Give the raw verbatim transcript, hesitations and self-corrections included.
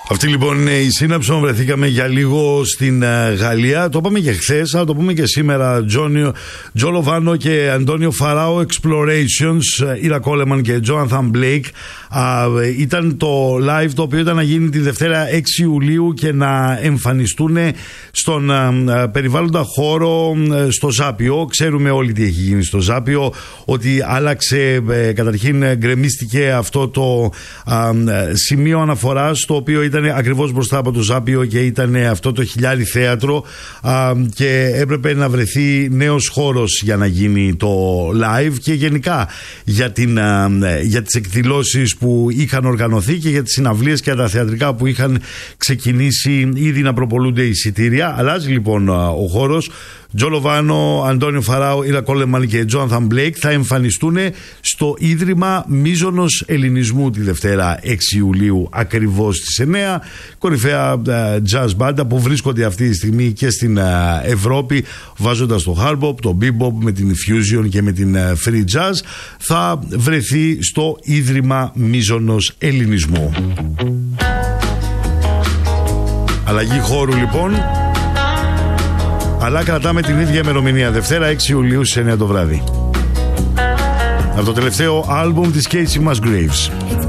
Αυτή λοιπόν είναι η σύναψη. Βρεθήκαμε για λίγο στην uh, Γαλλία. Το είπαμε και χθες, αλλά το πούμε και σήμερα. Τζο Λοβάνο και Αντώνιο Φαράο Explorations, Ήρα Κόλεμαν και Τζόναθαν Μπλέικ. Uh, ήταν το live το οποίο ήταν να γίνει τη Δευτέρα έξι Ιουλίου και να εμφανιστούν στον uh, περιβάλλοντα χώρο uh, στο Ζάπιο. Ξέρουμε όλοι τι έχει γίνει στο Ζάπιο, ότι άλλαξε, uh, καταρχήν γκρεμίστηκε αυτό το uh, σημείο αναφοράς, το οποίο ήταν ακριβώς μπροστά από το Ζάπιο και ήταν αυτό το Χιλιάρι Θέατρο, α, και έπρεπε να βρεθεί νέος χώρος για να γίνει το live και γενικά για, την, α, για τις εκδηλώσεις που είχαν οργανωθεί και για τις συναυλίες και τα θεατρικά που είχαν ξεκινήσει ήδη να προπολούνται εισιτήρια. Αλλάζει λοιπόν α, ο χώρος. Τζο Λοβάνο, Αντώνιο Φαράο, Ήρα Κόλεμαν και Τζόναθαν Μπλέικ θα εμφανιστούν στο Ίδρυμα Μίζωνος Ελληνισμού τη Δευτέρα έξι Ιουλίου ακριβώς στις εννιά. Κορυφαία uh, jazz μπάντα που βρίσκονται αυτή τη στιγμή και στην uh, Ευρώπη, βάζοντας το hard bop, το bebop με την fusion και με την uh, free jazz, θα βρεθεί στο Ίδρυμα Μίζωνος Ελληνισμού. Αλλαγή χώρου λοιπόν, αλλά κρατάμε την ίδια ημερομηνία, Δευτέρα έξι Ιουλίου στις εννιά το βράδυ. Από το τελευταίο άλμπουμ της Casey Musgraves.